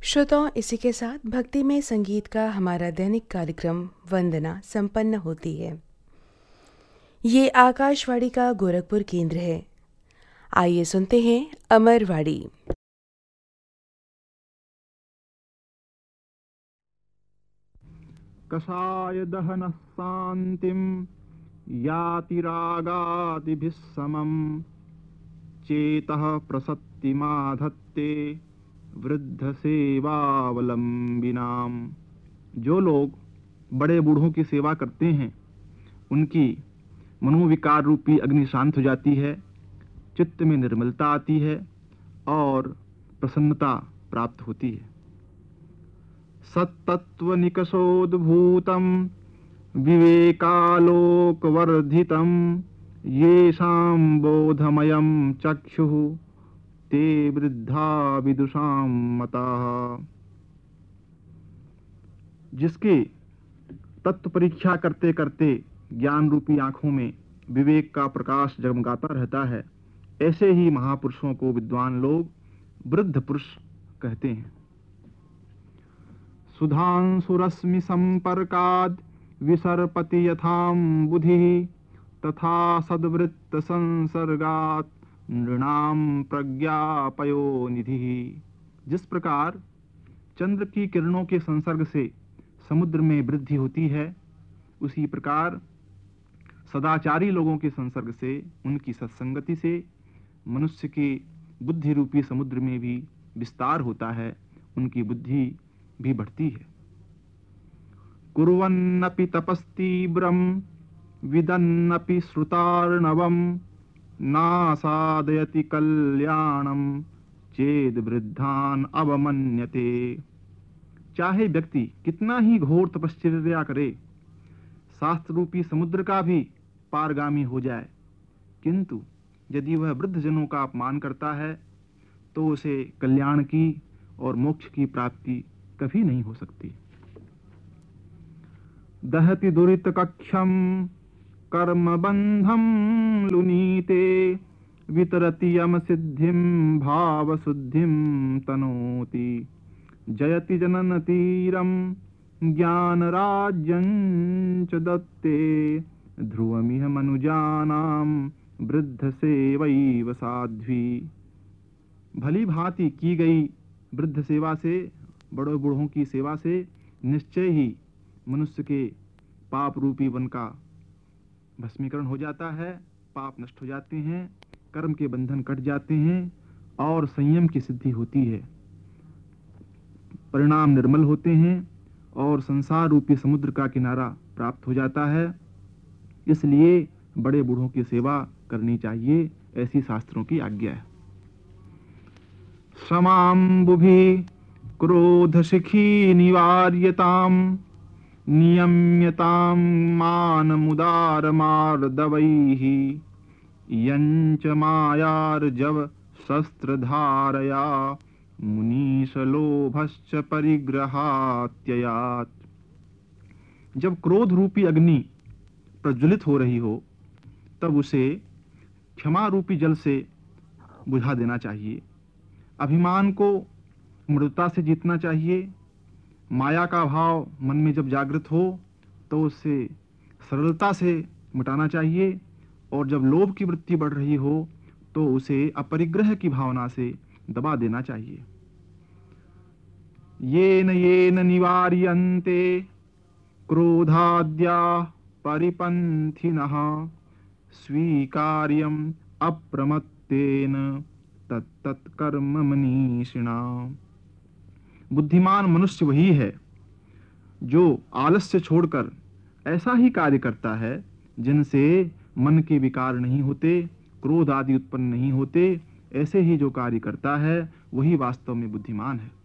श्रोताओं, इसी के साथ भक्ति में संगीत का हमारा दैनिक कार्यक्रम वंदना संपन्न होती है। ये आकाशवाणी का गोरखपुर केंद्र है। आइए सुनते हैं अमरवाणी। कषाय दहन शांतिम याति रागादिभिः समम् चेतः प्रसत्तिमाधत्ते वृद्ध सेवावलंबिनाम। जो लोग बड़े बूढ़ों की सेवा करते हैं उनकी मनोविकार रूपी अग्नि शांत हो जाती है, चित्त में निर्मलता आती है और प्रसन्नता प्राप्त होती है। सत्तत्वनिकषोद्भूतं विवेकालोकवर्धितं येषां बोधमयं चक्षुः ते वृद्धा विदुषां मताः। जिसके तत्व परीक्षा करते करते ज्ञान रूपी आंखों में विवेक का प्रकाश जगमगाता रहता है, ऐसे ही महापुरुषों को विद्वान लोग वृद्ध पुरुष कहते हैं। सुधांसुरश्मि संपर्काद् विसर्पति यथां बुधिः तथा सद्वृत्त संसर्गात् नृणां प्रज्ञापयो निधिः। जिस प्रकार चंद्र की किरणों के संसर्ग से समुद्र में वृद्धि होती है, उसी प्रकार सदाचारी लोगों के संसर्ग से, उनकी सत्संगति से मनुष्य के बुद्धि रूपी समुद्र में भी विस्तार होता है, उनकी बुद्धि भी बढ़ती है। कुर्वन्नपि तपस्तीव्रं विदन्नपि श्रुतार्णवं नासादयति कल्याणं चेद वृद्धान अवमन्यते। चाहे व्यक्ति कितना ही घोर तपश्चर्या करे, शास्त्र रूपी समुद्र का भी पारगामी हो जाए, किंतु यदि वह वृद्ध जनों का अपमान करता है तो उसे कल्याण की और मोक्ष की प्राप्ति कभी नहीं हो सकती। दहति दुरित कक्षम कर्म बंधम लुनीते वितरति यम सिद्धिम भाव शुद्धिम तनोति जयति जनन तीरम ज्ञान राज्यं च दत्ते ध्रुवमिह मनुजानाम वृद्ध सेवैव साध्वी। भली भांति की गई वृद्ध सेवा से, बड़े बूढ़ों की सेवा से निश्चय ही मनुष्य के पाप रूपी वन का भस्मीकरण हो जाता है, पाप नष्ट हो जाते हैं, कर्म के बंधन कट जाते हैं और संयम की सिद्धि होती है, परिणाम निर्मल होते हैं और संसार रूपी समुद्र का किनारा प्राप्त हो जाता है। इसलिए बड़े बूढ़ों की सेवा करनी चाहिए, ऐसी शास्त्रों की आज्ञा है। समाम्बुभि क्रोध शिखी निवार्यताम नियम्यताम मान मुदार मार्दवैः यंच मायार्जव शस्त्रधारया मुनीश लोभश्च परिग्रहात्ययात्। जब क्रोध रूपी अग्नि प्रज्वलित हो रही हो तब उसे क्षमा रूपी जल से बुझा देना चाहिए। अभिमान को मृदुता से जीतना चाहिए। माया का भाव मन में जब जागृत हो तो उसे सरलता से मिटाना चाहिए, और जब लोभ की वृत्ति बढ़ रही हो तो उसे अपरिग्रह की भावना से दबा देना चाहिए। येन येन निवार्यन्ते क्रोधाद्या परिपन्थिनः स्वीकार्यम् अप्रमत्तेन तत्तत्कर्म मनीषिणा। बुद्धिमान मनुष्य वही है जो आलस्य छोड़कर ऐसा ही कार्य करता है जिनसे मन के विकार नहीं होते, क्रोध आदि उत्पन्न नहीं होते। ऐसे ही जो कार्य करता है वही वास्तव में बुद्धिमान है।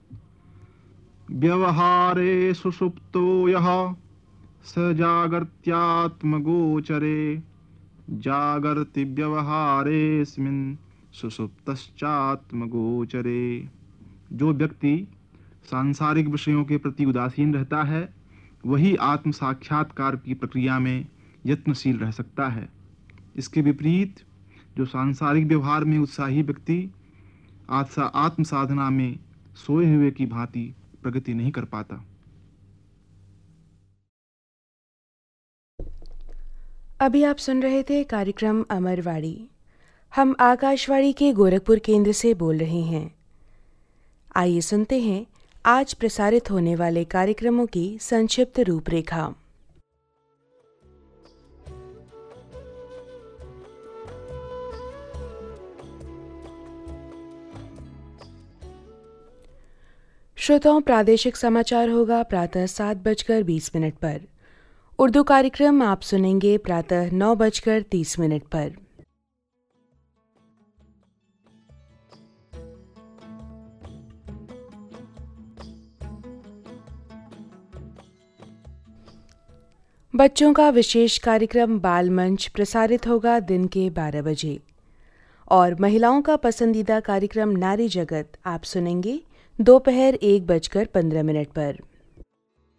व्यवहारे सुषुप्तो यः स जागर्त्यात्मगोचरे जागर्ति व्यवहारेऽस्मिन् सुषुप्तश्चात्मगोचरे। जो व्यक्ति सांसारिक विषयों के प्रति उदासीन रहता है वही आत्म साक्षात्कार की प्रक्रिया में यत्नशील रह सकता है। इसके विपरीत जो सांसारिक व्यवहार में उत्साही व्यक्ति आत्म साधना में सोए हुए की भांति प्रगति नहीं कर पाता। अभी आप सुन रहे थे कार्यक्रम अमरवाड़ी। हम आकाशवाणी के गोरखपुर केंद्र से बोल रहे हैं। आइए सुनते हैं आज प्रसारित होने वाले कार्यक्रमों की संक्षिप्त रूपरेखा। श्रोताओं, प्रादेशिक समाचार होगा प्रातः 7:20 पर। उर्दू कार्यक्रम आप सुनेंगे प्रातः 9:30 पर। बच्चों का विशेष कार्यक्रम बाल मंच प्रसारित होगा दिन के 12 बजे और महिलाओं का पसंदीदा कार्यक्रम नारी जगत आप सुनेंगे दोपहर 1:15 पर।